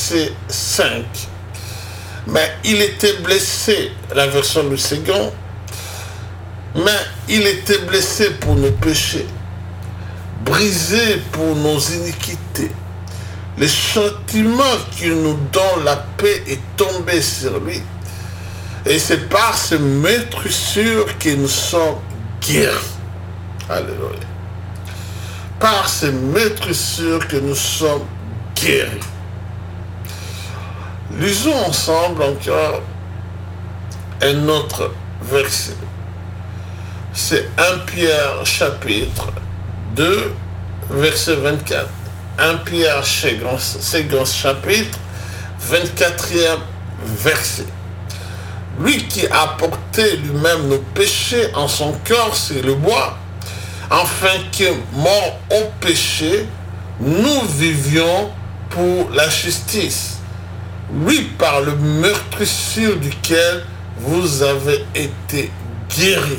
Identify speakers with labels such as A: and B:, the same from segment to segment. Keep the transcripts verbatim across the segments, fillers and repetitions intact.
A: verset cinq. Mais il était blessé, la version du second, mais il était blessé pour nos péchés, brisé pour nos iniquités. Le châtiment qui nous donne la paix est tombé sur lui. Et c'est par ce meurtrissure que nous sommes guéris. Alléluia. Par ce meurtrissure que nous sommes guéris. Lisons ensemble encore un autre verset. C'est un Pierre chapitre deux, verset vingt-quatre. un Pierre second chapitre, vingt-quatrième verset. Lui qui a porté lui-même nos péchés en son corps sur le bois, afin que, mort au péché, nous vivions pour la justice. Lui par le meurtrissure duquel vous avez été guéris.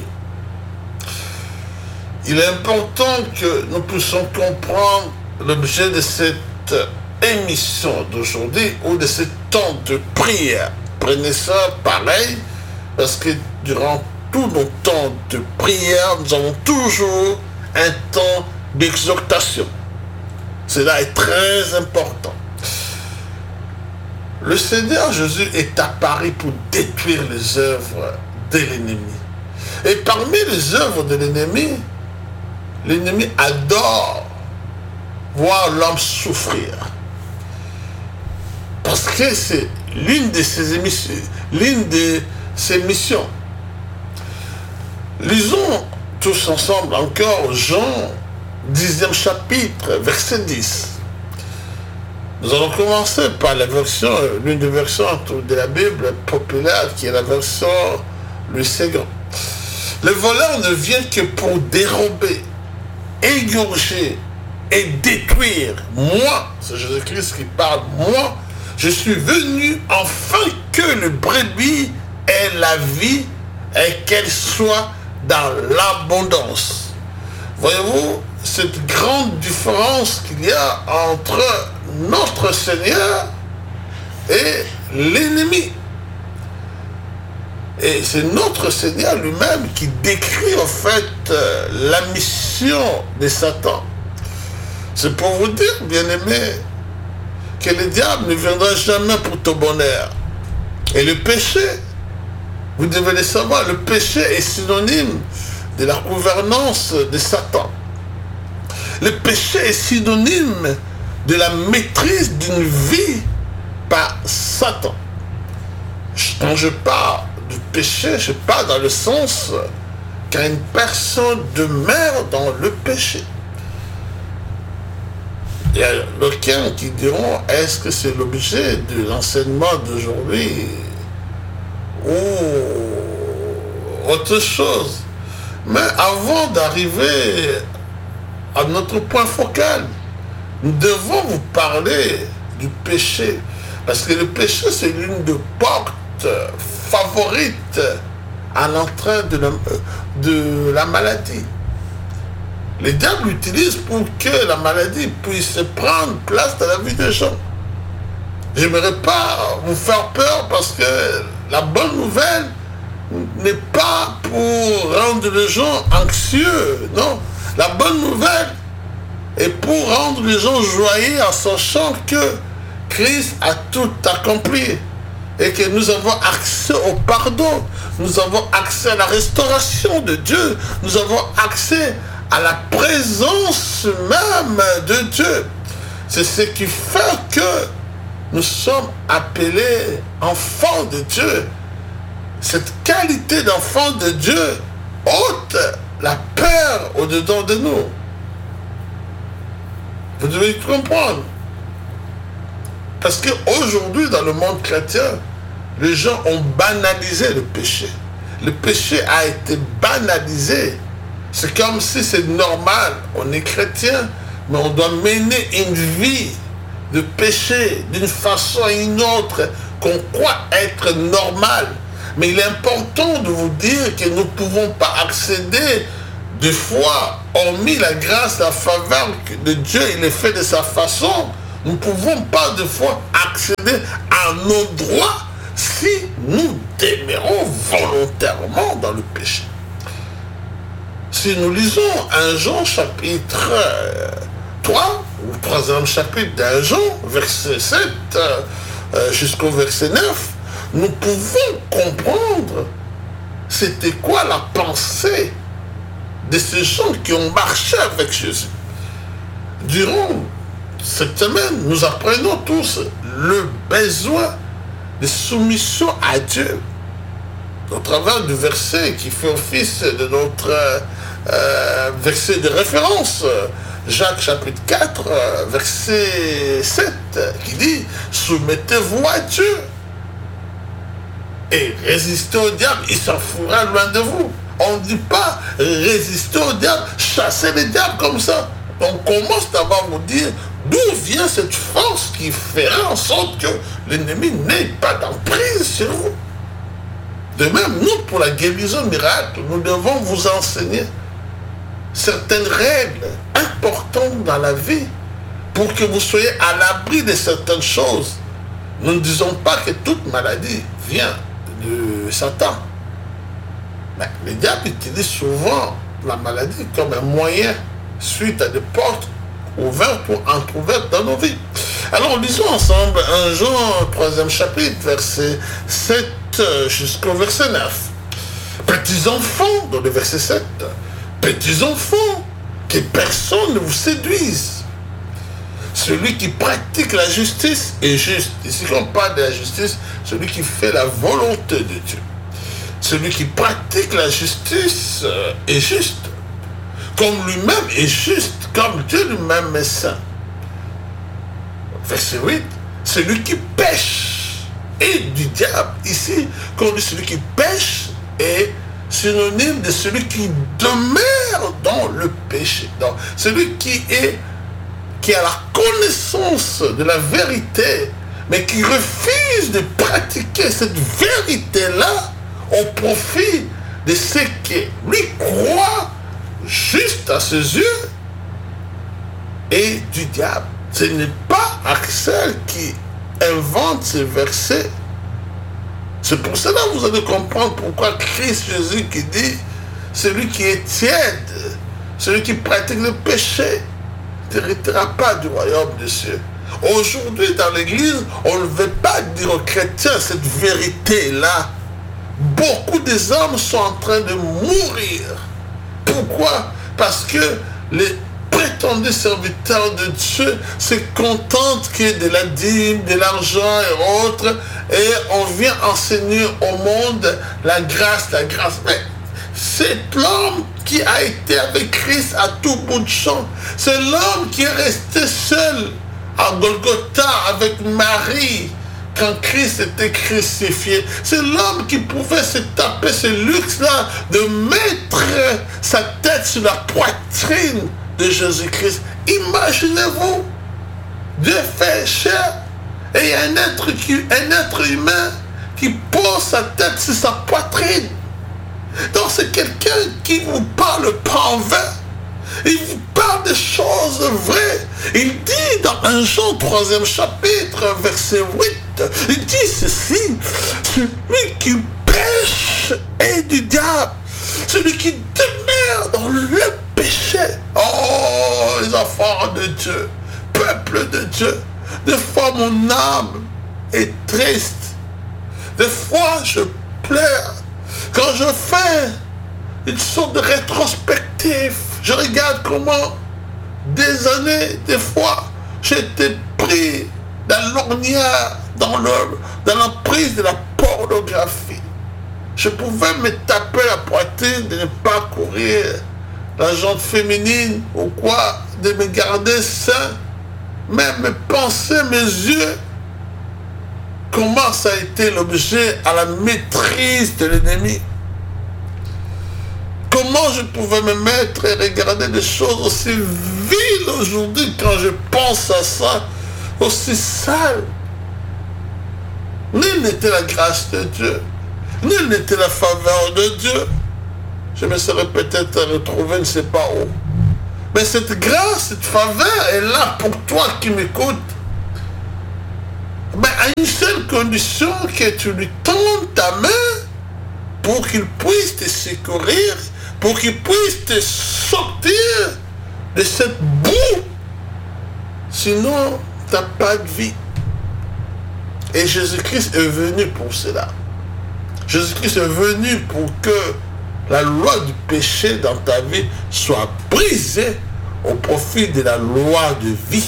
A: Il est important que nous puissions comprendre l'objet de cette émission d'aujourd'hui ou de ce temps de prière. Prenez ça pareil, parce que durant tous nos temps de prière, nous avons toujours un temps d'exhortation. Cela est très important. Le Seigneur Jésus est apparu pour détruire les œuvres de l'ennemi. Et parmi les œuvres de l'ennemi, l'ennemi adore voir l'homme souffrir. Parce que c'est l'une de ses émissions, l'une de ses missions. Lisons tous ensemble encore Jean, dixième chapitre, verset dix. Nous allons commencer par la version, l'une des versions de la Bible populaire, qui est la version le second. Le voleur ne vient que pour dérober, égorger et détruire. Moi, c'est Jésus-Christ qui parle, moi, je suis venu afin que le brebis ait la vie et qu'elle soit dans l'abondance. Voyez-vous cette grande différence qu'il y a entre notre Seigneur et l'ennemi. Et c'est notre Seigneur lui-même qui décrit en fait euh, la mission de Satan. C'est pour vous dire, bien-aimés, que le diable ne viendra jamais pour ton bonheur. Et le péché, vous devez le savoir, le péché est synonyme de la gouvernance de Satan. Le péché est synonyme de la maîtrise d'une vie par Satan. Quand je parle du péché, je parle dans le sens qu'une personne demeure dans le péché. Il y a d'aucuns qui diront, est-ce que c'est l'objet de l'enseignement d'aujourd'hui ou autre chose? Mais avant d'arriver à notre point focal, nous devons vous parler du péché. Parce que le péché, c'est l'une des portes favorites à l'entrée de la, de la maladie. Le diable l'utilise pour que la maladie puisse prendre place dans la vie des gens. Je n'aimerais pas vous faire peur parce que la bonne nouvelle n'est pas pour rendre les gens anxieux, non. La bonne nouvelle est pour rendre les gens joyeux en sachant que Christ a tout accompli et que nous avons accès au pardon, nous avons accès à la restauration de Dieu, nous avons accès à la présence même de Dieu. C'est ce qui fait que nous sommes appelés enfants de Dieu. Cette qualité d'enfant de Dieu ôte la peur au-dedans de nous. Vous devez comprendre. Parce qu'aujourd'hui, dans le monde chrétien, les gens ont banalisé le péché. Le péché a été banalisé. C'est comme si c'est normal. On est chrétien, mais on doit mener une vie de péché d'une façon ou une autre qu'on croit être normale. Mais il est important de vous dire que nous ne pouvons pas accéder des fois, hormis la grâce, la faveur de Dieu, il est fait de sa façon, nous ne pouvons pas de fois accéder à nos droits si nous demeurons volontairement dans le péché. Si nous lisons un Jean chapitre trois, ou troisième chapitre d'un Jean, verset sept euh, jusqu'au verset neuf, nous pouvons comprendre c'était quoi la pensée de ces gens qui ont marché avec Jésus. Durant cette semaine, nous apprenons tous le besoin de soumission à Dieu au travers du verset qui fait office de notre euh, verset de référence, Jacques chapitre quatre, verset sept, qui dit « Soumettez-vous à Dieu et résistez au diable, il s'enfuira loin de vous. » On ne dit pas « Résistez au diable, chassez les diables comme ça. » On commence d'abord à vous dire d'où vient cette force qui fera en sorte que l'ennemi n'ait pas d'emprise sur vous. De même, nous, pour la guérison miracle, nous devons vous enseigner certaines règles importantes dans la vie pour que vous soyez à l'abri de certaines choses. Nous ne disons pas que toute maladie vient de Satan. Mais le diable utilise souvent la maladie comme un moyen suite à des portes ouvertes ou entrouvertes dans nos vies. Alors lisons ensemble un Jean, troisième chapitre, verset sept jusqu'au verset neuf. Petits enfants, dans le verset sept, petits enfants, que personne ne vous séduise. Celui qui pratique la justice est juste. Ici, quand on parle de la justice, celui qui fait la volonté de Dieu. Celui qui pratique la justice est juste. Comme lui-même est juste, comme Dieu lui-même est saint. Verset huit, celui qui pêche est du diable. Ici, quand on dit celui qui pêche est synonyme de celui qui demeure dans le péché. Donc, celui qui est qui a la connaissance de la vérité, mais qui refuse de pratiquer cette vérité-là au profit de ce qui lui croit juste à ses yeux et du diable. Ce n'est pas Axel qui invente ces versets. C'est pour cela que vous allez comprendre pourquoi Christ Jésus qui dit celui qui est tiède, celui qui pratique le péché, n'héritera pas du royaume des cieux. Aujourd'hui, dans l'église, on ne veut pas dire aux chrétiens cette vérité-là. Beaucoup des hommes sont en train de mourir. Pourquoi? Parce que les prétendus serviteurs de Dieu se contentent que de la dîme, de l'argent et autres, et on vient enseigner au monde la grâce, la grâce. Mais c'est l'homme qui a été avec Christ à tout bout de champ. C'est l'homme qui est resté seul à Golgotha avec Marie quand Christ était crucifié. C'est l'homme qui pouvait se taper ce luxe-là de mettre sa tête sur la poitrine de Jésus-Christ. Imaginez-vous, Dieu fait chair et un être, qui, un être humain qui pose sa tête sur sa poitrine. Donc c'est quelqu'un qui vous parle pas en vain. Il vous parle des choses vraies. Il dit dans un Jean troisième chapitre, verset huit, il dit ceci: celui qui pêche est du diable, celui qui demeure dans le péché. Oh, les enfants de Dieu, peuple de Dieu, des fois mon âme est triste, des fois je pleure. Quand je fais une sorte de rétrospective, je regarde comment des années, des fois, j'étais pris dans l'ornière, dans le, dans l'emprise de la pornographie. Je pouvais me taper la poitrine de ne pas courir la jante féminine ou quoi, de me garder sain, mais mes pensées, mes yeux, comment ça a été l'objet à la maîtrise de l'ennemi. Comment je pouvais me mettre et regarder des choses aussi viles aujourd'hui quand je pense à ça, aussi sales. Nulle n'était la grâce de Dieu, nulle n'était la faveur de Dieu. Je me serais peut-être retrouvé, je ne sais pas où. Mais cette grâce, cette faveur est là pour toi qui m'écoutes. Mais à une seule condition, que tu lui tendes ta main pour qu'il puisse te secourir, pour qu'il puisse te sortir de cette boue. Sinon, tu n'as pas de vie. Et Jésus-Christ est venu pour cela. Jésus-Christ est venu pour que la loi du péché dans ta vie soit brisée au profit de la loi de vie.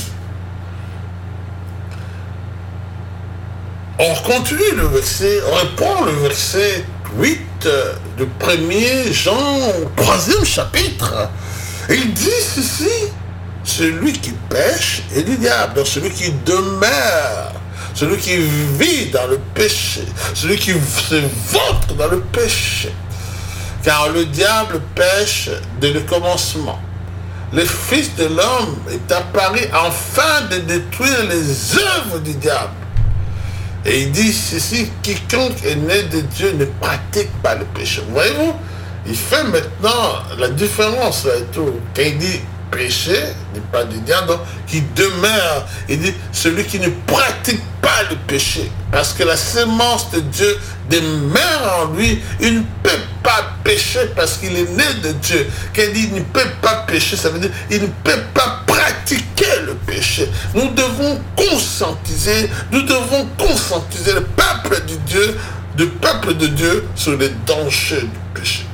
A: On continue le verset, on reprend le verset huit du premier Jean, troisième chapitre. Il dit ceci: celui qui pêche est du diable, donc celui qui demeure, celui qui vit dans le péché, celui qui se vautre dans le péché. Car le diable pêche dès le commencement. Le Fils de l'homme est apparu afin de détruire les œuvres du diable. Et il dit ceci: quiconque est né de Dieu ne pratique pas le péché. Voyez-vous, il fait maintenant la différence là et tout. Quand il dit péché, il n'est pas du diable, donc qui demeure. Il dit celui qui ne pratique pas le péché. Parce que la sémence de Dieu demeure en lui. Il ne peut pas pécher parce qu'il est né de Dieu. Quand il dit il ne peut pas pécher, ça veut dire il ne peut pas pratiquer le péché. Nous devons conscientiser, nous devons conscientiser le peuple de Dieu, le peuple de Dieu sur les dangers du péché.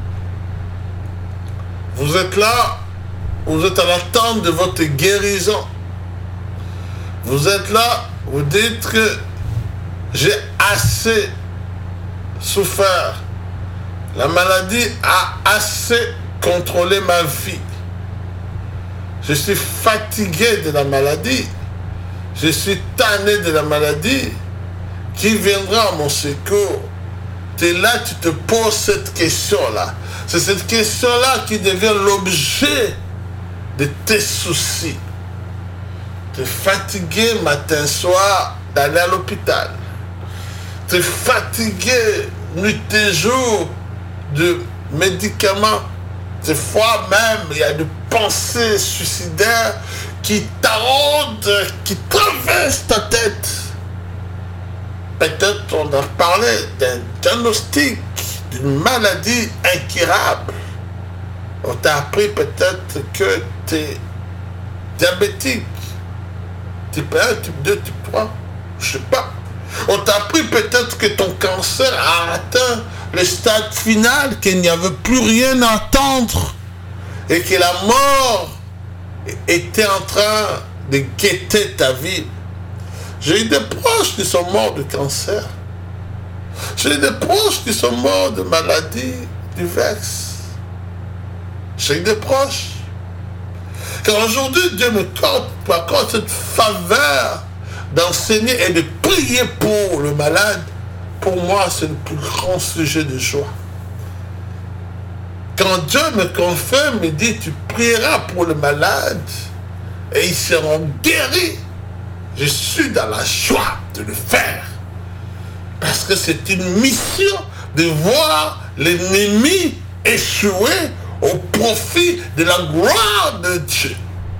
A: Vous êtes là, vous êtes à l'attente de votre guérison. Vous êtes là, vous dites que j'ai assez souffert. La maladie a assez contrôlé ma vie. Je suis fatigué de la maladie. Je suis tanné de la maladie. Qui viendra à mon secours? Tu es là, tu te poses cette question-là. C'est cette question-là qui devient l'objet de tes soucis. Tu es fatigué matin, soir d'aller à l'hôpital. Tu es fatigué nuit et jour de médicaments. Des fois même, il y a des pensées suicidaires qui taraudent, qui traversent ta tête. Peut-être on a parlé d'un diagnostic, d'une maladie incurable. On t'a appris peut-être que tu es diabétique. Type un, type deux, type trois, je ne sais pas. On t'a appris peut-être que ton cancer a atteint le stade final, qu'il n'y avait plus rien à attendre et que la mort était en train de guetter ta vie. J'ai eu des proches qui sont morts de cancer. J'ai eu des proches qui sont morts de maladie du vex. J'ai eu des proches. Car aujourd'hui, Dieu me accorde cette faveur d'enseigner et de prier pour le malade. Pour moi, c'est le plus grand sujet de joie. Quand Dieu me confirme, il dit, tu prieras pour le malade et ils seront guéris. Je suis dans la joie de le faire. Parce que c'est une mission de voir l'ennemi échouer au profit de la gloire de Dieu.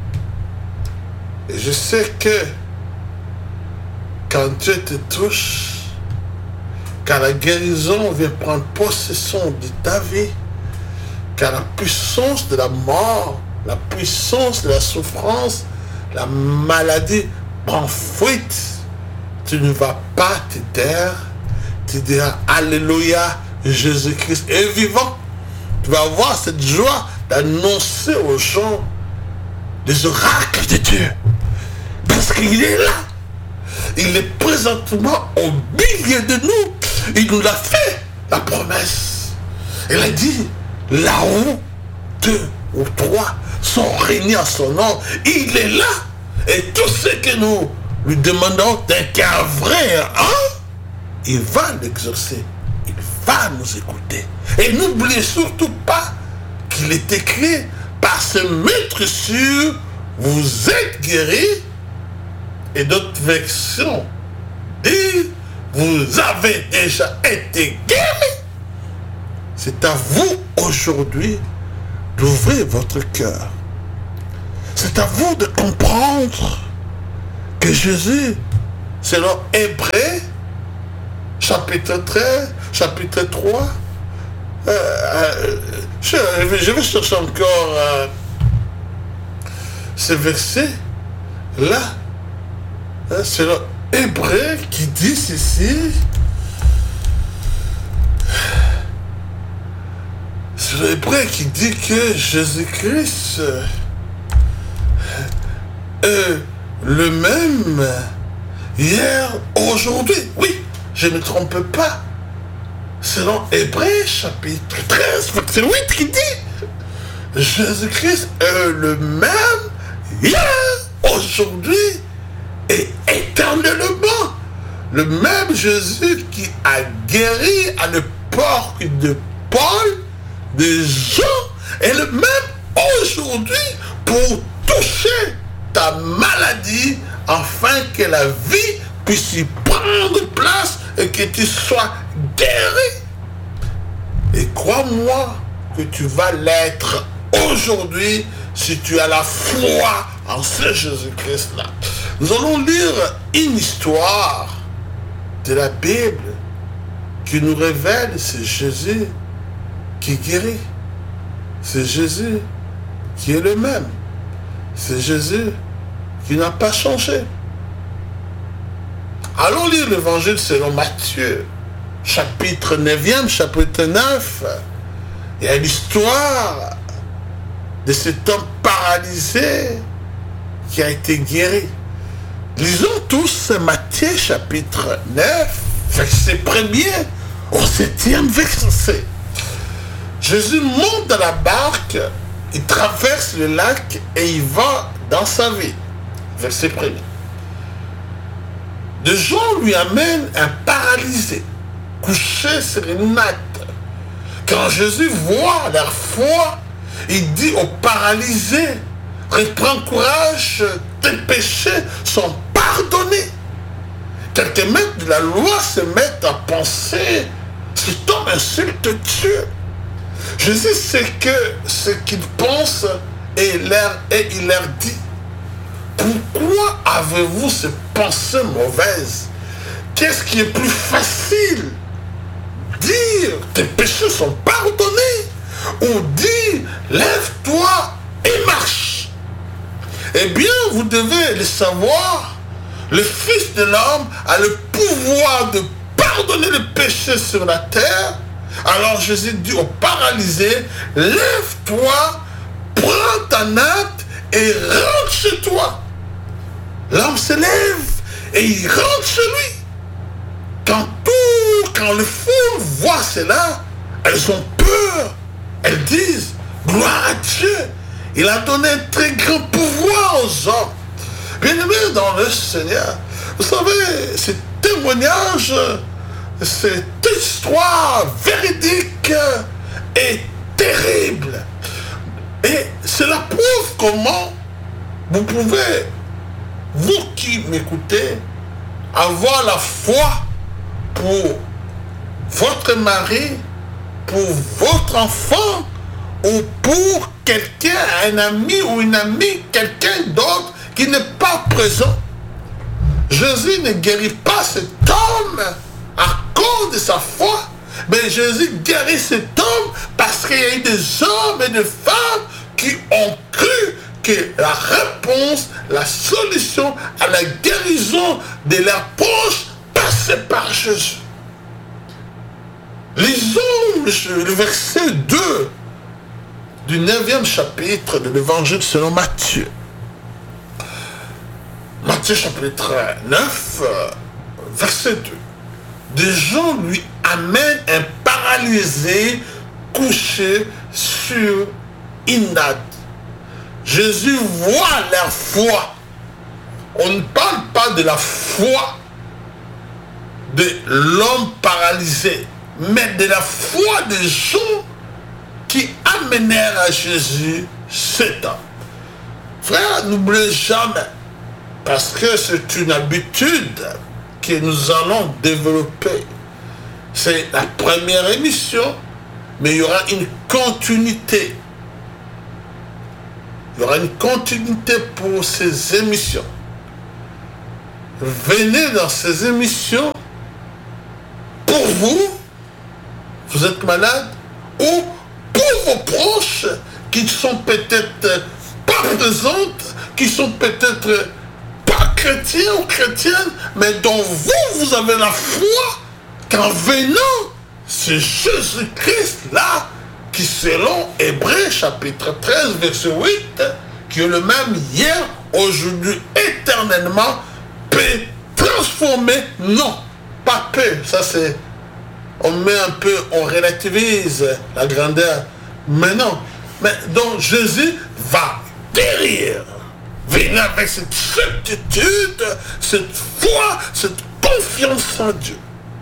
A: Et je sais que quand Dieu te touche, quand la guérison vient prendre possession de ta vie, quand la puissance de la mort, la puissance de la souffrance, la maladie prend fuite, tu ne vas pas te taire, tu diras Alléluia, Jésus-Christ est vivant. Tu vas avoir cette joie d'annoncer aux gens les oracles de Dieu. Parce qu'il est là. Il est présentement au milieu de nous. Il nous a fait la promesse. Il a dit, là où deux ou trois sont réunis à son nom, il est là. Et tout ce que nous lui demandons d'un cœur vrai, hein, il va l'exaucer. Il va nous écouter. Et n'oubliez surtout pas qu'il est écrit par ce maître sûr, vous êtes guéris. Et d'autres versions disent, vous avez déjà été guéris. C'est à vous aujourd'hui d'ouvrir votre cœur. C'est à vous de comprendre que Jésus selon Hébreux, chapitre treize, chapitre trois. Euh, euh, je, je vais chercher encore euh, ce verset-là. Hein, c'est le Hébreux qui dit ceci. C'est le Hébreux qui dit que Jésus-Christ est le même hier, aujourd'hui. Oui, je ne me trompe pas. Selon Hébreux, chapitre treize, verset huit, qui dit Jésus-Christ est le même hier, aujourd'hui et éternellement. Le même Jésus qui a guéri à l'époque de Paul des gens est le même aujourd'hui pour toucher ta maladie afin que la vie puisse y prendre place et que tu sois guéri. Et crois-moi que tu vas l'être aujourd'hui si tu as la foi en ce Jésus-Christ-là. Nous allons lire une histoire de la Bible qui nous révèle c'est Jésus qui guérit. C'est Jésus qui est le même. C'est Jésus qui n'a pas changé. Allons lire l'évangile selon Matthieu, chapitre neuvième, chapitre neuf. Il y a l'histoire de cet homme paralysé qui a été guéri. Lisons tous Matthieu, chapitre neuf, verset premier au septième verset. Jésus monte dans la barque, il traverse le lac et il va dans sa ville. Verset premier. Des gens lui amènent un paralysé, couché sur une natte. Quand Jésus voit leur foi, il dit au paralysé, reprends courage, tes péchés sont pardonnés. Quelques maîtres de la loi se mettent à penser, cet homme insulte Dieu. Jésus sait que ce qu'ils pensent et, leur, et il leur dit, pourquoi avez-vous ces pensées mauvaises? Qu'est-ce qui est plus facile? Dire tes péchés sont pardonnés ou dire lève-toi et marche? Eh bien, vous devez le savoir, le Fils de l'homme a le pouvoir de pardonner les péchés sur la terre. Alors Jésus dit au paralysé, lève-toi, prends ta natte et rentre chez toi. L'homme se lève et il rentre chez lui. Quand tout, quand les foules voient cela, elles ont peur. Elles disent, gloire à Dieu, il a donné un très grand pouvoir aux hommes. Bien-aimés dans le Seigneur, vous savez, ce témoignage, cette histoire véridique est terrible. Et cela prouve comment vous pouvez, vous qui m'écoutez, avoir la foi pour votre mari, pour votre enfant, ou pour quelqu'un, un ami ou une amie, quelqu'un d'autre qui n'est pas présent. Jésus ne guérit pas cet homme à cause de sa foi, mais Jésus guérit cet homme parce qu'il y a eu des hommes et des femmes qui ont cru que la réponse, la solution à la guérison de leurs proches passait par Jésus. Lisons le verset deux du neuvième chapitre de l'évangile selon Matthieu. Matthieu chapitre neuf, verset deux. Des gens lui amènent un paralysé couché sur une natte. Jésus voit leur foi. On ne parle pas de la foi de l'homme paralysé, mais de la foi des gens qui amenèrent à Jésus cet homme. Frère, n'oubliez jamais, parce que c'est une habitude que nous allons développer. C'est la première émission, mais il y aura une continuité. Il y aura une continuité pour ces émissions. venez dans ces émissions pour vous, vous êtes malade, ou pour vos proches qui sont peut-être pas présentes, qui sont peut-être pas chrétiens ou chrétiennes, mais dont vous, vous avez la foi qu'en venant, c'est Jésus-Christ là, qui selon Hébreux chapitre treize, verset huit, qui est le même hier, aujourd'hui, éternellement, peut transformer, non, pas peut, ça c'est, on met un peu, on relativise la grandeur, mais non, mais donc Jésus va guérir, venir avec cette certitude, cette foi, cette confiance en Dieu.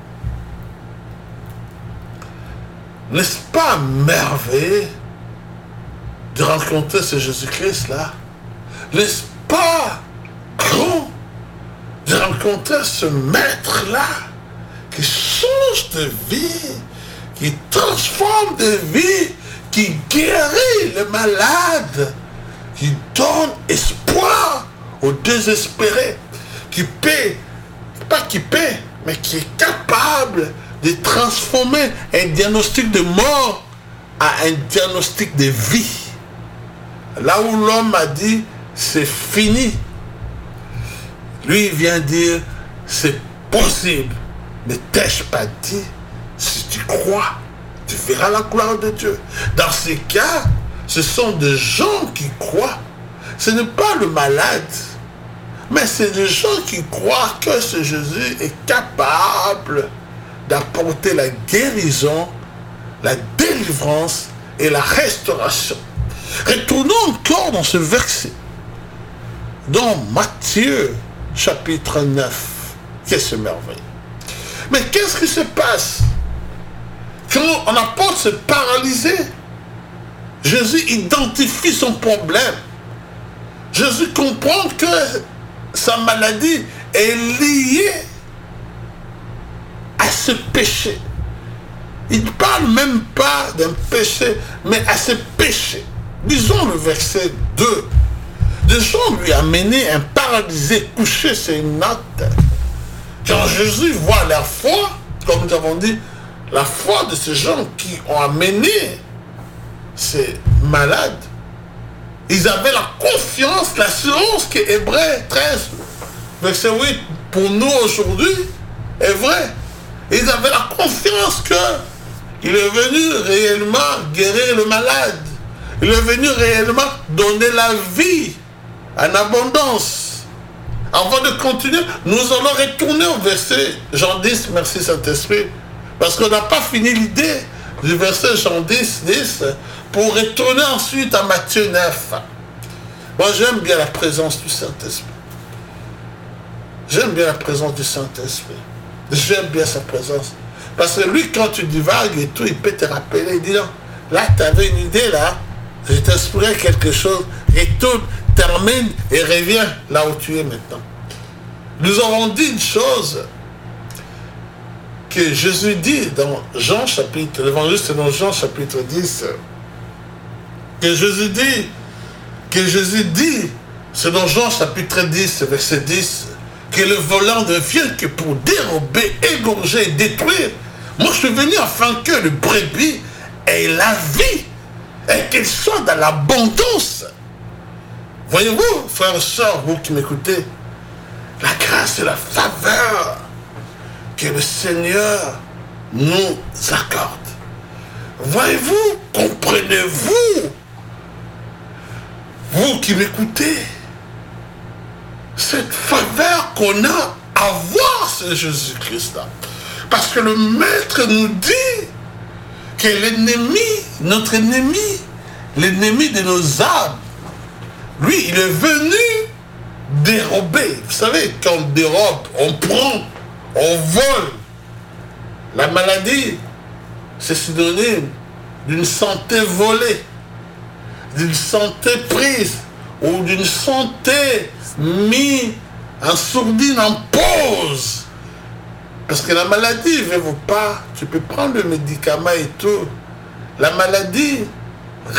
A: N'est-ce pas merveilleux de rencontrer ce Jésus-Christ-là? N'est-ce pas grand de rencontrer ce maître-là qui change de vie, qui transforme de vie, qui guérit les malades, qui donne espoir aux désespérés, qui paie, pas qui paie, mais qui est capable de transformer un diagnostic de mort à un diagnostic de vie. Là où l'homme a dit, c'est fini. Lui, il vient dire, c'est possible. Ne t'ai-je pas dit, si tu crois, tu verras la gloire de Dieu. Dans ces cas, ce sont des gens qui croient. Ce n'est pas le malade, mais c'est des gens qui croient que ce Jésus est capable d'apporter la guérison, la délivrance et la restauration. Retournons encore dans ce verset, dans Matthieu chapitre neuf. Qu'est-ce que merveille! Mais qu'est-ce qui se passe quand on apporte ce paralysé? Jésus identifie son problème. Jésus comprend que sa maladie est liée à ce péché. Il ne parle même pas d'un péché, mais à ce péché. Disons le verset deux. Des gens lui amenaient un paralysé couché sur une natte. Quand Jésus voit leur foi, comme nous avons dit, la foi de ces gens qui ont amené ces malades, ils avaient la confiance, l'assurance que Hébreux treize, verset huit, pour nous aujourd'hui, est vrai. Ils avaient la confiance qu'il est venu réellement guérir le malade. Il est venu réellement donner la vie en abondance. Avant de continuer, nous allons retourner au verset Jean dix, merci Saint-Esprit, parce qu'on n'a pas fini l'idée du verset Jean dix, dix, pour retourner ensuite à Matthieu neuf. Moi, j'aime bien la présence du Saint-Esprit. J'aime bien la présence du Saint-Esprit. J'aime bien sa présence. Parce que lui, quand tu divagues et tout, il peut te rappeler. Il dit non, là, tu avais une idée, là. Je t'inspirais quelque chose. Et tout termine et revient là où tu es maintenant. Nous avons dit une chose que Jésus dit dans Jean chapitre, l'évangile selon Jean chapitre dix, que Jésus dit, que Jésus dit, selon Jean chapitre dix, verset dix, que le volant ne vient que pour dérober, égorger et détruire. Moi, je suis venu afin que le brebis ait la vie et qu'il soit dans l'abondance. Voyez-vous, frères et sœurs, vous qui m'écoutez, la grâce et la faveur que le Seigneur nous accorde. Voyez-vous, comprenez-vous, vous qui m'écoutez, cette faveur qu'on a à voir ce Jésus-Christ-là. Parce que le Maître nous dit que l'ennemi, notre ennemi, l'ennemi de nos âmes, lui, il est venu dérober. Vous savez, quand on dérobe, on prend, on vole. La maladie, c'est synonyme d'une santé volée, d'une santé prise, ou d'une santé mise en sourdine, en pause. Parce que la maladie ne veut pas, tu peux prendre le médicament et tout. La maladie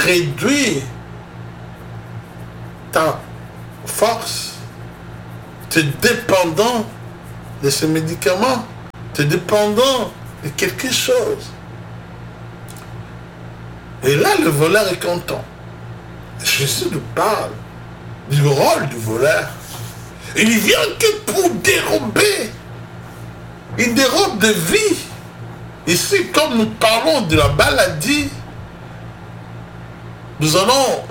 A: réduit ta force, Tu es dépendant de ces médicaments. Tu es dépendant de quelque chose. Et là, le voleur est content. Jésus nous parle du rôle du voleur. Il vient que pour dérober. Il dérobe de vie. Ici, comme nous parlons de la maladie, nous allons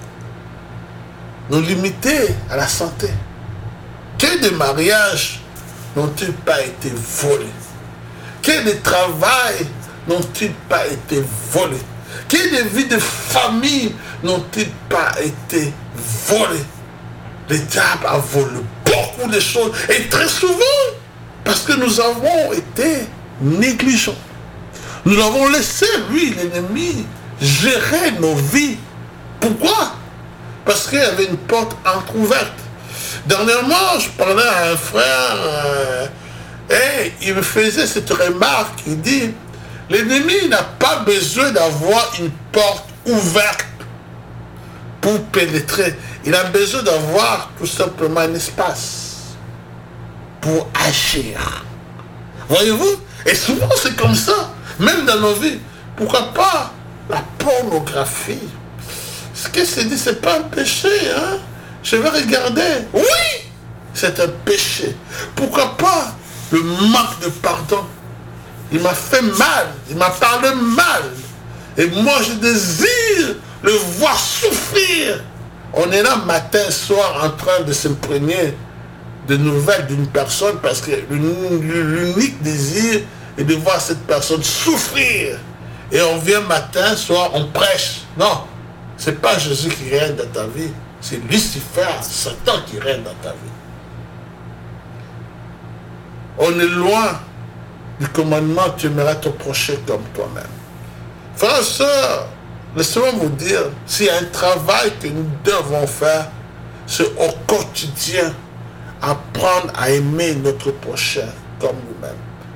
A: nous limiter à la santé. Que des mariages n'ont-ils pas été volés? Que des travails n'ont-ils pas été volés? Que des vies de famille n'ont-ils pas été volées? Le diable a volé beaucoup de choses. Et très souvent, parce que nous avons été négligents. Nous l'avons laissé, lui, l'ennemi, gérer nos vies. Pourquoi? Parce qu'il y avait une porte entrouverte. Dernièrement, je parlais à un frère euh, et il me faisait cette remarque. Il dit, l'ennemi n'a pas besoin d'avoir une porte ouverte pour pénétrer. Il a besoin d'avoir tout simplement un espace pour agir. Voyez-vous? Et souvent c'est comme ça, même dans nos vies. Pourquoi pas la pornographie? Ce que c'est dit, c'est pas un péché, hein? Je vais regarder. Oui, c'est un péché. Pourquoi pas le manque de pardon? Il m'a fait mal, il m'a parlé mal. Et moi, je désire le voir souffrir. On est là matin, soir, en train de s'imprégner de nouvelles d'une personne parce que l'unique désir est de voir cette personne souffrir. Et on vient matin, soir, on prêche. Non, c'est pas Jésus qui règne dans ta vie. C'est Lucifer, Satan qui règne dans ta vie. On est loin du commandement, tu aimeras ton prochain comme toi-même. Frères et sœurs, laissez-moi vous dire, s'il y a un travail que nous devons faire, c'est au quotidien apprendre à aimer notre prochain comme nous-mêmes.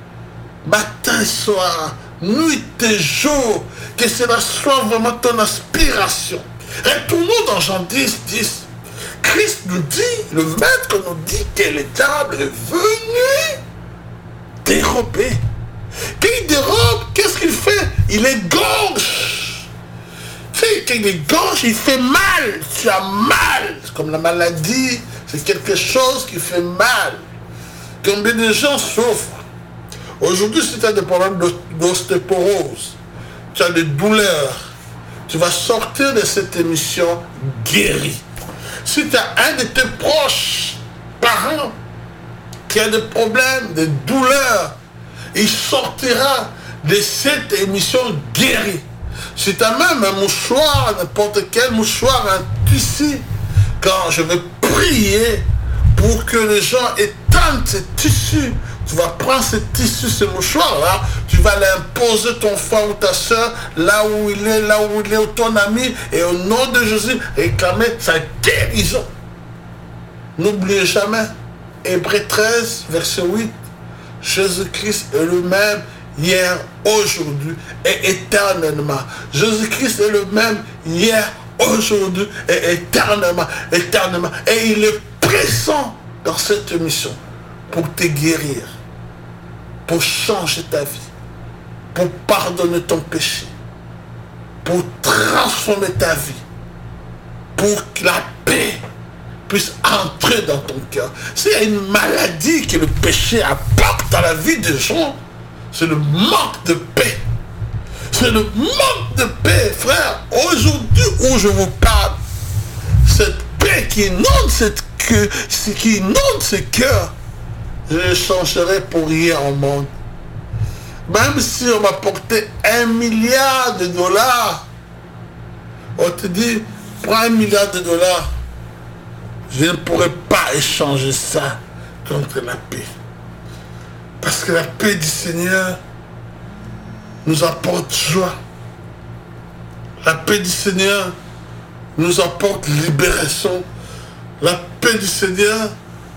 A: Matin, soir, nuit et jour, que cela soit vraiment ton aspiration. Retournons dans Jean dix, dix. Christ nous dit, le maître nous dit que le diable est venu dérober. Quand il dérobe, qu'est-ce qu'il fait? Il égorge. Tu sais, quand il égorge, il fait mal. Tu as mal. C'est comme la maladie, c'est quelque chose qui fait mal. Combien de gens souffrent? Aujourd'hui, si tu as des problèmes d'ostéoporose, tu as des douleurs, tu vas sortir de cette émission guéri. Si tu as un de tes proches, parents, qui a des problèmes, des douleurs, il sortira de cette émission guéri. Si tu as même un mouchoir, n'importe quel mouchoir, un tissu, quand je vais prier pour que les gens étendent ce tissu, tu vas prendre ce tissu, ce mouchoir-là, tu vas l'imposer ton frère ou ta soeur, là où il est, là où il est, ou ton ami, et au nom de Jésus, réclamer sa guérison. N'oubliez jamais, Hébreux treize, verset huit, Jésus-Christ est le même hier, aujourd'hui et éternellement. Jésus-Christ est le même hier, aujourd'hui et éternellement, éternellement. Et il est présent dans cette émission pour te guérir, pour changer ta vie, pour pardonner ton péché, pour transformer ta vie, pour que la paix puisse entrer dans ton cœur. S'il y a une maladie que le péché apporte dans la vie des gens, c'est le manque de paix. C'est le manque de paix, frère. Aujourd'hui où je vous parle, cette paix qui inonde cette queue, qui inonde ce cœur, je le changerai pour rien au monde. Même si on m'apportait un milliard de dollars, on te dit, prends un milliard de dollars, je ne pourrais pas échanger ça contre la paix. Parce que la paix du Seigneur nous apporte joie. La paix du Seigneur nous apporte libération. La paix du Seigneur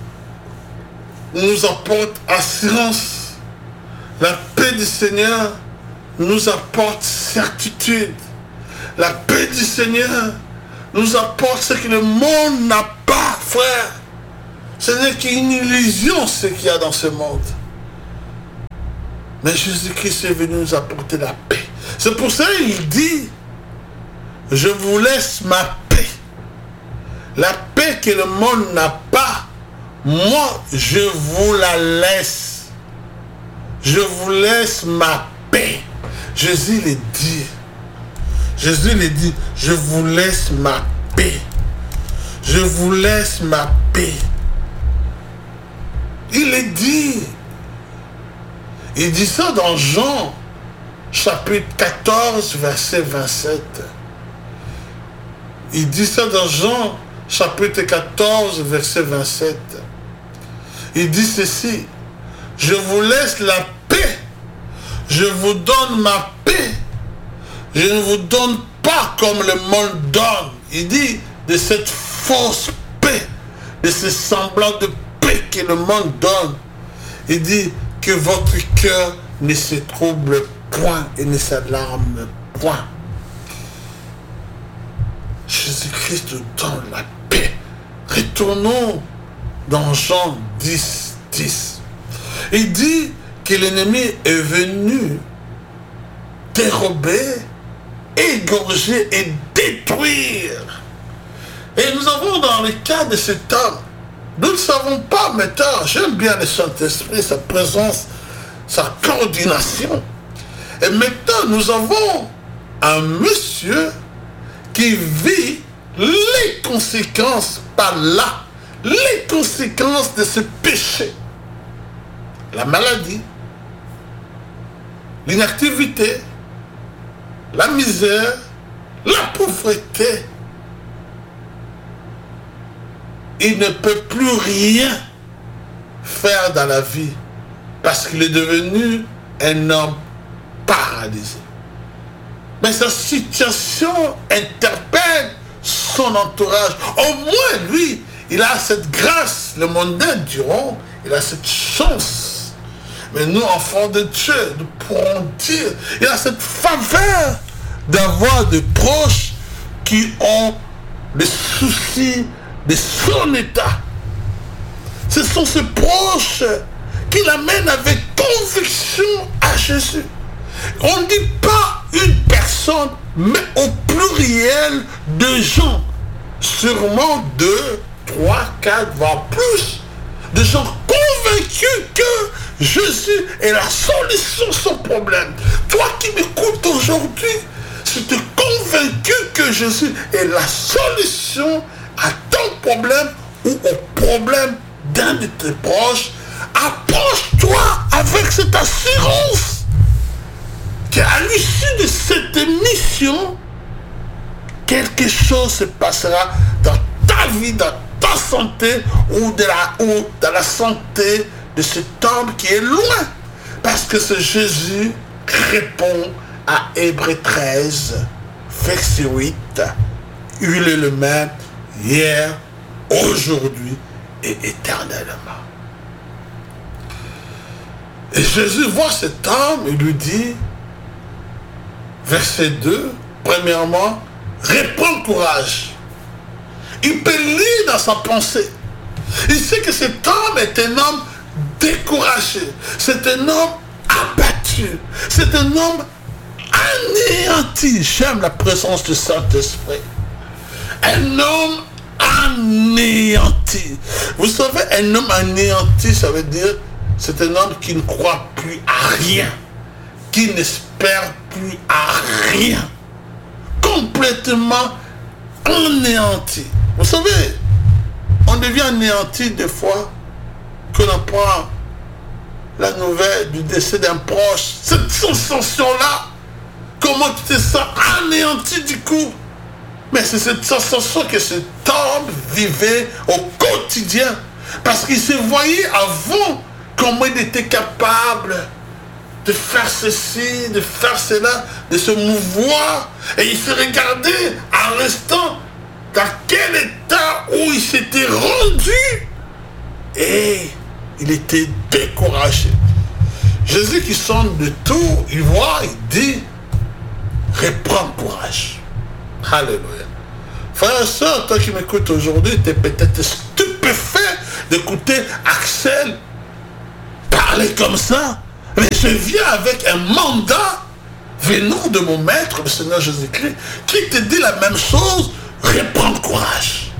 A: nous apporte assurance. La paix du Seigneur nous apporte certitude. La paix du Seigneur nous apporte ce que le monde n'a pas, frère. Ce n'est qu'une illusion ce qu'il y a dans ce monde. Mais Jésus-Christ est venu nous apporter la paix. C'est pour ça qu'il dit, je vous laisse ma paix. La paix que le monde n'a pas, moi je vous la laisse. Je vous laisse ma paix. Jésus le dit. Jésus le dit, je vous laisse ma paix. Je vous laisse ma paix. Il le dit. Il dit ça dans Jean, chapitre quatorze, verset vingt-sept. Il dit ça dans Jean, chapitre quatorze, verset vingt-sept. Il dit ceci, je vous laisse la paix, je vous donne ma paix, je ne vous donne pas comme le monde donne. Il dit de cette fausse paix, de ce semblant de paix que le monde donne. Il dit que votre cœur ne se trouble point et ne s'alarme point. Jésus-Christ nous donne la paix. Retournons dans Jean dix, dix. Il dit que l'ennemi est venu dérober, égorger et détruire. Et nous avons dans le cas de cet homme, nous ne savons pas maintenant, j'aime bien le Saint-Esprit, sa présence, sa coordination. Et maintenant, nous avons un monsieur qui vit les conséquences par là, les conséquences de ce péché. La maladie, l'inactivité, la misère, la pauvreté. Il ne peut plus rien faire dans la vie parce qu'il est devenu un homme paralysé. Mais sa situation interpelle son entourage. Au moins, lui, il a cette grâce. Le mondain diront, il a cette chance. Mais nous, enfants de Dieu, nous pourrons dire, il a cette faveur d'avoir des proches qui ont des soucis de son état. Ce sont ces proches qui l'amènent avec conviction à Jésus. On ne dit pas une personne, mais au pluriel de gens. Sûrement deux, trois, quatre, voire plus. De gens convaincus que Jésus est la solution à son problème. Toi qui m'écoutes aujourd'hui, si tu es convaincu que Jésus est la solution à ton problème ou au problème d'un de tes proches, approche-toi avec cette assurance qu'à l'issue de cette mission, quelque chose se passera dans ta vie, dans ta santé ou, de la, ou dans la santé de cet homme qui est loin. Parce que ce Jésus répond à Hébreux treize, verset huit, il est le même hier, aujourd'hui et éternellement. Et Jésus voit cet homme et lui dit, verset deux, premièrement, reprends courage. Il peut lire dans sa pensée. Il sait que cet homme est un homme découragé. C'est un homme abattu. C'est un homme anéanti. J'aime la présence du Saint-Esprit. Un homme anéanti. Vous savez, un homme anéanti, ça veut dire, c'est un homme qui ne croit plus à rien, qui n'espère plus à rien, complètement anéanti. Vous savez, on devient anéanti des fois que l'on prend la nouvelle du décès d'un proche. Cette sensation-là, comment tu te sens anéanti du coup? Mais c'est cette sensation que cet homme vivait au quotidien. Parce qu'il se voyait avant comment il était capable de faire ceci, de faire cela, de se mouvoir. Et il se regardait à l'instant dans quel état où il s'était rendu. Et il était découragé. Jésus qui sonne de tout, il voit, il dit, reprends courage. Alléluia. Frère et soeur, toi qui m'écoutes aujourd'hui, tu es peut-être stupéfait d'écouter Axel parler comme ça. Mais je viens avec un mandat venant de mon maître, le Seigneur Jésus-Christ, qui te dit la même chose. Reprends courage.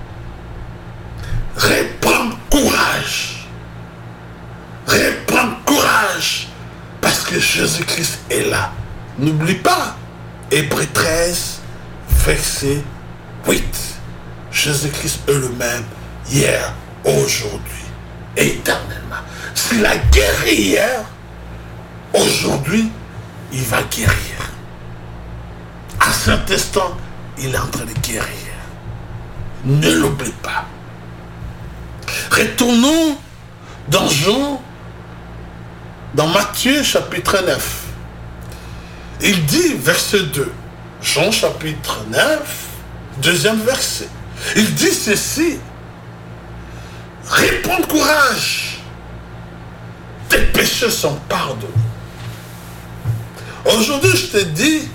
A: Reprends courage. Reprends courage. Parce que Jésus-Christ est là. N'oublie pas. Hébreux treize, verset huit. Jésus-Christ est le même hier, aujourd'hui, éternellement. S'il a guéri hier, aujourd'hui, il va guérir. À cet instant, il est en train de guérir. Ne l'oublie pas. Retournons dans Jean, dans Matthieu chapitre neuf. Il dit, verset deux, Jean chapitre neuf, deuxième verset. Il dit ceci: réponds courage, tes péchés sont pardonnés. Aujourd'hui, je te dis,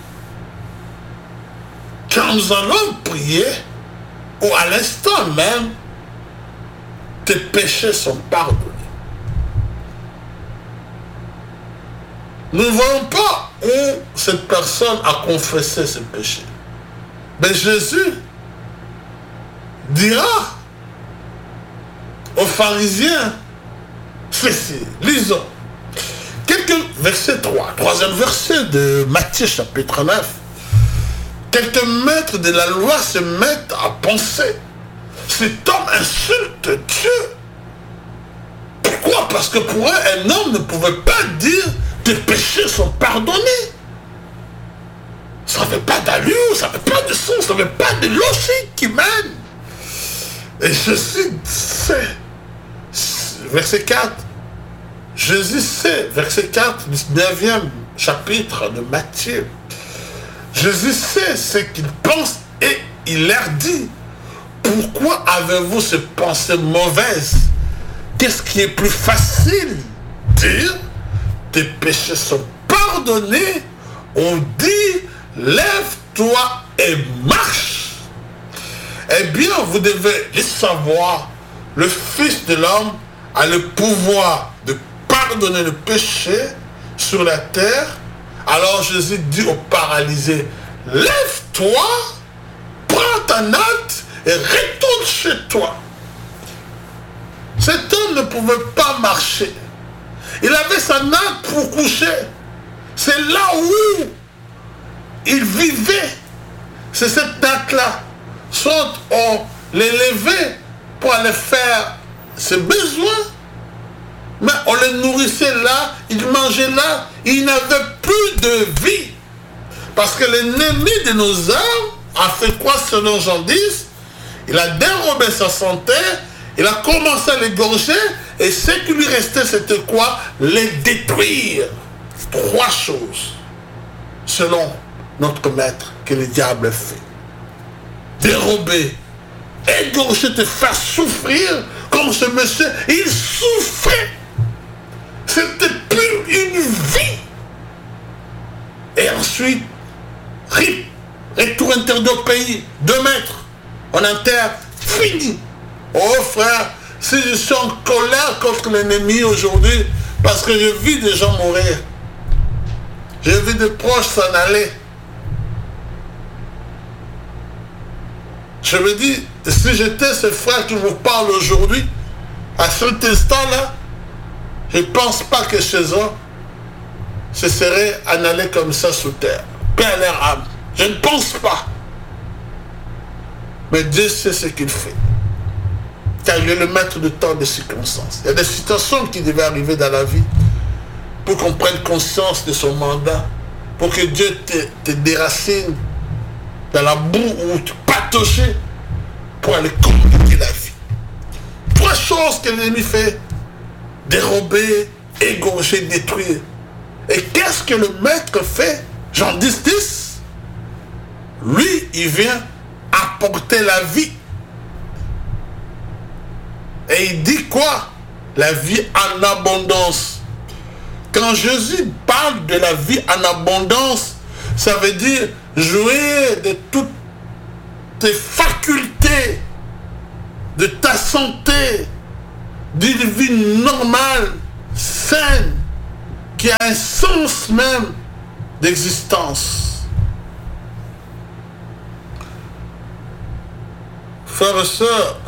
A: quand nous allons prier, ou à l'instant même, tes péchés sont pardonnés. Nous ne voyons pas où cette personne a confessé ses péchés. Mais Jésus dira aux pharisiens ceci. Lisons. Quelques verset trois, troisième verset de Matthieu chapitre neuf. Quelques maîtres de la loi se mettent à penser: cet homme insulte Dieu. Pourquoi? Parce que pour eux, un homme ne pouvait pas dire tes péchés sont pardonnés. Ça n'avait pas d'allure, ça n'avait pas de sens, ça n'avait pas de logique qui mène. Et Jésus sait, verset quatre, Jésus sait, verset quatre, dix-neuvième chapitre de Matthieu, Jésus sait ce qu'il pense et il leur dit: pourquoi avez-vous ces pensées mauvaises? Qu'est-ce qui est plus facile? Dire tes péchés sont pardonnés, on dit lève-toi et marche. Eh bien, vous devez le savoir, le Fils de l'homme a le pouvoir de pardonner le péché sur la terre. Alors Jésus dit au paralysé: lève-toi, prends ta natte et retourne chez toi. Cet homme ne pouvait pas marcher. Il avait sa natte pour coucher. C'est là où il vivait. C'est cette natte-là. Soit on l'élevait pour aller faire ses besoins, mais on le nourrissait là, il mangeait là, il n'avait plus de vie. Parce que l'ennemi de nos âmes a fait quoi selon Jean dix? Il a dérobé sa santé, il a commencé à l'égorger, et ce qui lui restait, c'était quoi? Les détruire. Trois choses, selon notre maître, que le diable fait: dérober, égorger, te faire souffrir, comme ce monsieur, il souffrait. C'était plus une vie. Et ensuite, rip, retour interdit au pays, deux mètres, on enterre, fini. Oh frère, si je suis en colère contre l'ennemi aujourd'hui, parce que je vis des gens mourir, je vis des proches s'en aller, je me dis, si j'étais ce frère qui vous parle aujourd'hui, à cet instant-là, je ne pense pas que chez eux, ce serait en aller comme ça sous terre. Paix à leur âme. Je ne pense pas. Mais Dieu sait ce qu'il fait. Car il est le maître de tant de circonstances. Il y a des situations qui devaient arriver dans la vie pour qu'on prenne conscience de son mandat, pour que Dieu te, te déracine dans la boue où tu patauchais pour aller communiquer la vie. Trois choses que l'ennemi fait: dérober, égorger, détruire. Et qu'est-ce que le maître fait? Jean dix, dix. Lui, il vient apporter la vie. Et il dit quoi? La vie en abondance. Quand Jésus parle de la vie en abondance, ça veut dire jouir de toutes tes facultés, de ta santé, d'une vie normale, saine, qui a un sens même d'existence. Frères et sœurs,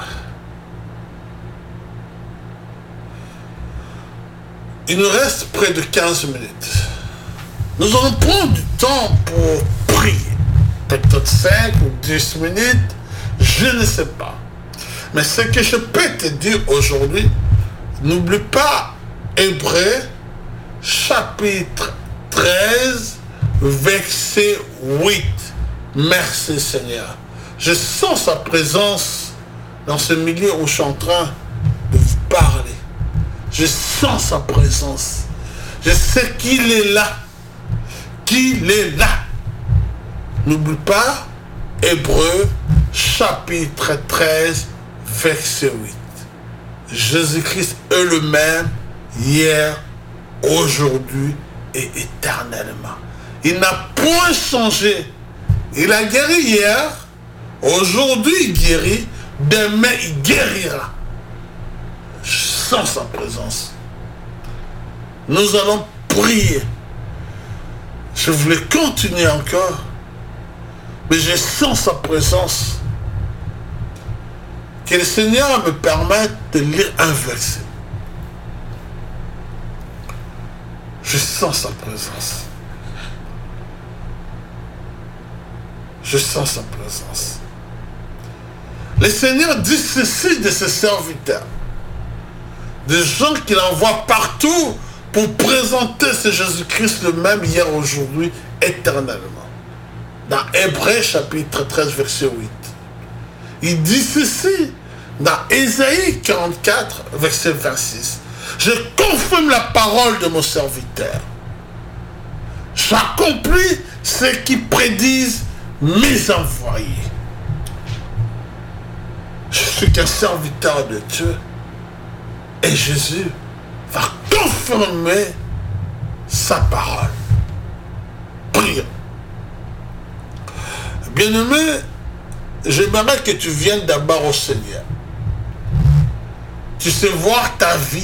A: il nous reste près de quinze minutes. Nous allons prendre du temps pour prier. Peut-être cinq ou dix minutes, je ne sais pas. Mais ce que je peux te dire aujourd'hui, n'oublie pas Hébreux, chapitre treize, verset huit. Merci Seigneur. Je sens sa présence dans ce milieu où je suis en train de vous parler. Je sens sa présence. Je sais qu'il est là. Qu'il est là. N'oublie pas, Hébreux, chapitre treize, verset huit. Jésus-Christ est le même, hier, aujourd'hui et éternellement. Il n'a point changé. Il a guéri hier, aujourd'hui il guérit, demain il guérira. Je sens sa présence. Nous allons prier. Je voulais continuer encore, mais je sens sa présence. Que le Seigneur me permette de lire un verset. Je sens sa présence. Je sens sa présence. Le Seigneur dit ceci de ses serviteurs. Des gens qu'il envoie partout pour présenter ce Jésus-Christ le même hier, aujourd'hui, éternellement. Dans Hébreux chapitre treize, verset huit. Il dit ceci dans Ésaïe quarante-quatre, verset vingt-six. Je confirme la parole de mon serviteur. J'accomplis ce qui prédisent mes envoyés. Je suis qu'un serviteur de Dieu. Et Jésus va confirmer sa parole. Prions. Bien-aimé, j'aimerais que tu viennes d'abord au Seigneur. Tu sais voir ta vie.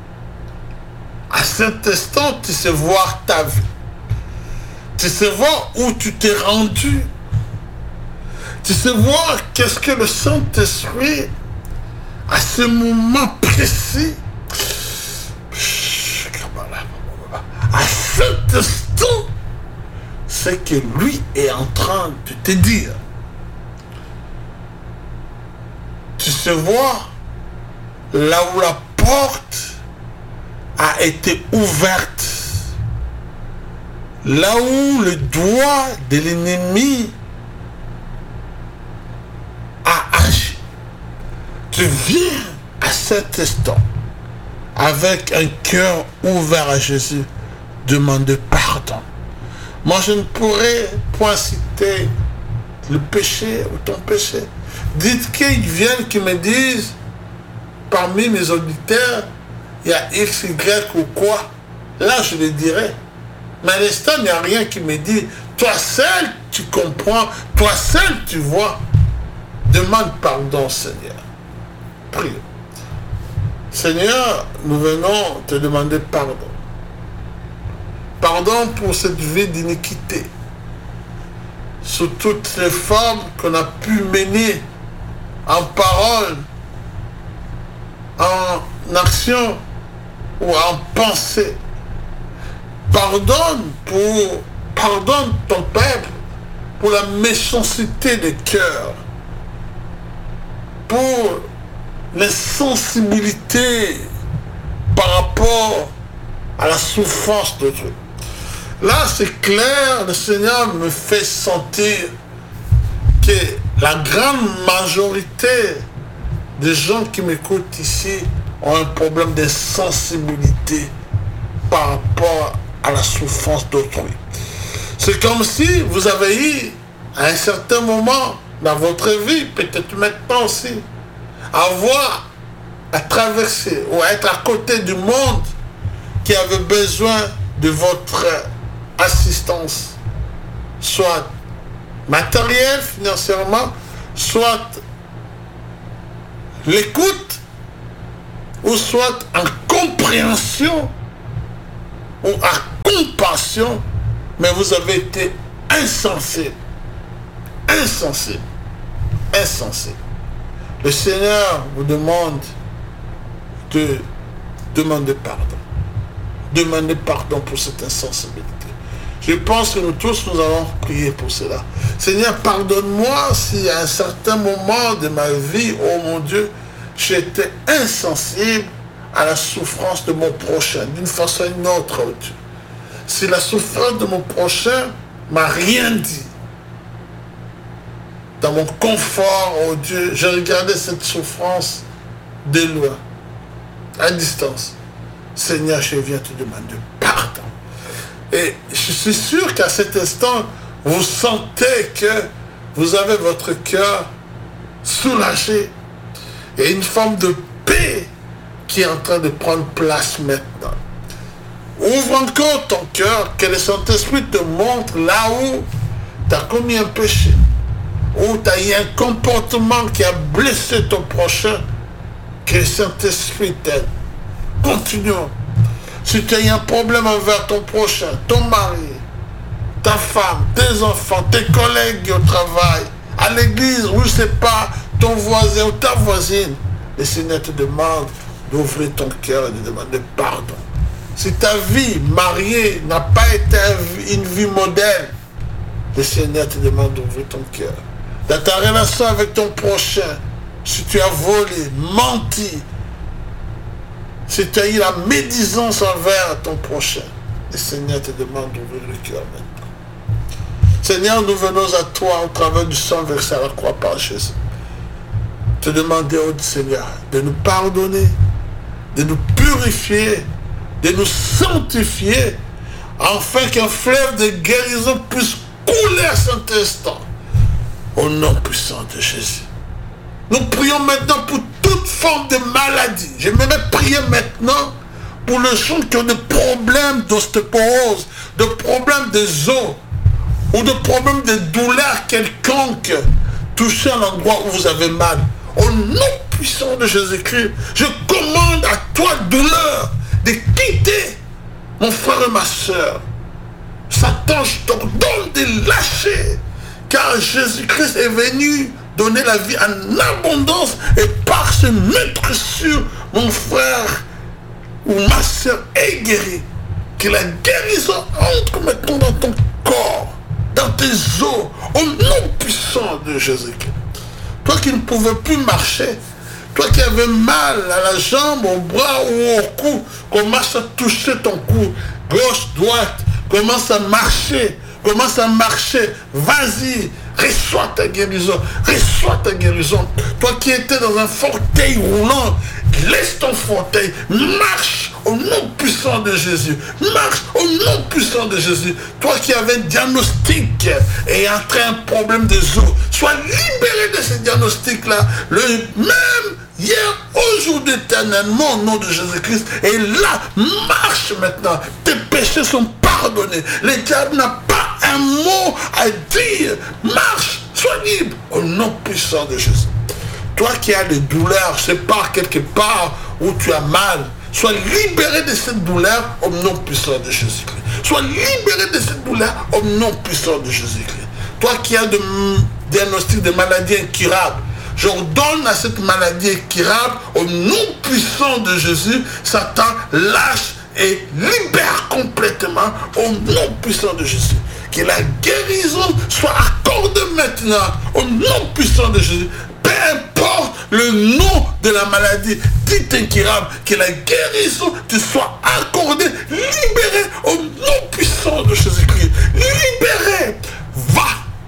A: À cet instant, tu sais voir ta vie. Tu sais voir où tu t'es rendu. Tu sais voir qu'est-ce que le Saint-Esprit, à ce moment précis, à cet instant, c'est que lui est en train de te dire. Tu sais voir là où la porte a été ouverte, là où le doigt de l'ennemi a agi. Tu viens à cet instant avec un cœur ouvert à Jésus, demander pardon. Moi, je ne pourrais point citer le péché ou ton péché. Dites qu'ils viennent, qu'ils me disent, parmi mes auditeurs, il y a X, Y ou quoi. Là, je le dirais. Mais à l'instant, il n'y a rien qui me dit, toi seul, tu comprends, toi seul, tu vois. Demande pardon, Seigneur. Prie. Seigneur, nous venons te demander pardon. Pardon pour cette vie d'iniquité. Sous toutes les formes qu'on a pu mener en parole, en action ou en pensée. Pardonne pour, pardonne ton peuple pour la méchanceté de cœur, pour l'insensibilité par rapport à la souffrance d'autrui. Là, c'est clair, le Seigneur me fait sentir que la grande majorité des gens qui m'écoutent ici ont un problème d'insensibilité par rapport à la souffrance d'autrui. C'est comme si vous avez eu, à un certain moment dans votre vie, peut-être maintenant aussi, avoir à traverser ou à être à côté du monde qui avait besoin de votre assistance, soit matérielle, financièrement, soit l'écoute ou soit en compréhension, ou à compassion, mais vous avez été insensé. Insensé. Insensé. Le Seigneur vous demande de demander pardon. Demandez pardon pour cette insensibilité. Je pense que nous tous, nous allons prier pour cela. Seigneur, pardonne-moi si à un certain moment de ma vie, oh mon Dieu, j'étais insensible à la souffrance de mon prochain, d'une façon ou d'une autre, oh Dieu. Si la souffrance de mon prochain m'a rien dit, dans mon confort, oh Dieu, j'ai regardé cette souffrance de loin, à distance. Seigneur, je viens te demander pardon. Et je suis sûr qu'à cet instant, vous sentez que vous avez votre cœur soulagé. Et une forme de paix qui est en train de prendre place maintenant. Ouvre encore ton cœur, que le Saint-Esprit te montre là où tu as commis un péché, où tu as eu un comportement qui a blessé ton prochain, que le Saint-Esprit t'aide. Continuons. Si tu as eu un problème envers ton prochain, ton mari, ta femme, tes enfants, tes collègues au travail, à l'église, ou je ne sais pas, ton voisin ou ta voisine, le Seigneur te demande d'ouvrir ton cœur et de demander pardon. Si ta vie mariée n'a pas été une vie modèle, le Seigneur te demande d'ouvrir ton cœur. Dans ta relation avec ton prochain, si tu as volé, menti, si tu as eu la médisance envers ton prochain, le Seigneur te demande d'ouvrir le cœur maintenant. Seigneur, nous venons à toi au travers du sang versé à la croix par Jésus. Te demander, oh Seigneur, de nous pardonner, de nous purifier, de nous sanctifier, afin qu'un fleuve de guérison puisse couler à cet instant, au nom puissant de Jésus. Nous prions maintenant pour toute forme de maladie. J'aimerais prier maintenant pour les gens qui ont des problèmes d'ostéoporose, de problèmes des os, ou de problèmes de douleurs quelconques, touchés à l'endroit où vous avez mal. Au nom puissant de Jésus-Christ, je commande à toi, douleur, de quitter mon frère et ma soeur. Satan, je t'ordonne de lâcher, car Jésus-Christ est venu donner la vie en abondance et par se mettre sur mon frère ou ma soeur est guéri. Que la guérison entre maintenant dans ton corps, dans tes os, au nom puissant de Jésus-Christ. Toi qui ne pouvais plus marcher, toi qui avais mal à la jambe, au bras ou au cou, commence à toucher ton cou, gauche, droite, commence à marcher, commence à marcher, vas-y, reçois ta guérison, reçois ta guérison. Toi qui étais dans un fauteuil roulant, laisse ton fauteuil, marche au nom puissant de Jésus, marche au nom puissant de Jésus. Toi qui avais un diagnostic et entré un problème des os, sois libéré de ce diagnostic-là, le même hier, aujourd'hui, éternellement, au nom de Jésus-Christ. Et là, marche maintenant. Tes péchés sont pardonnés. Le diable n'a pas un mot à dire. Marche, sois libre, au nom puissant de Jésus. Toi qui as des douleurs, je sais pas, quelque part où tu as mal, sois libéré de cette douleur au nom puissant de Jésus-Christ. Sois libéré de cette douleur au nom puissant de Jésus-Christ. Toi qui as des diagnostics de maladies incurables, j'ordonne à cette maladie incurable au nom puissant de Jésus, Satan lâche et libère complètement au nom puissant de Jésus. Que la guérison soit accordée maintenant au nom puissant de Jésus. Peu importe le nom de la maladie dite incurable, que la guérison te soit accordée, libérée au nom puissant de Jésus-Christ. Libérée. Va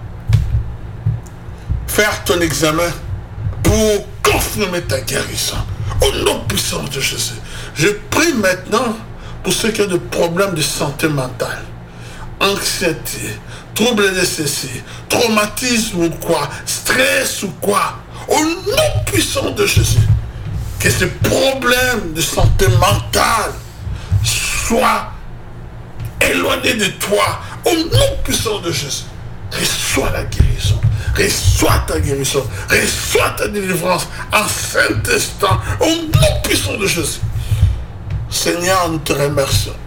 A: faire ton examen pour confirmer ta guérison. Au nom puissant de Jésus. Je prie maintenant pour ceux qui ont des problèmes de santé mentale, anxiété, troubles de ceci, traumatisme ou quoi, stress ou quoi. Au nom puissant de Jésus. Que ces problèmes de santé mentale soient éloignés de toi. Au nom puissant de Jésus. Reçois la guérison. reçois ta guérison, reçois ta délivrance en cet instant, au nom puissant de Jésus. Seigneur, nous te remercions.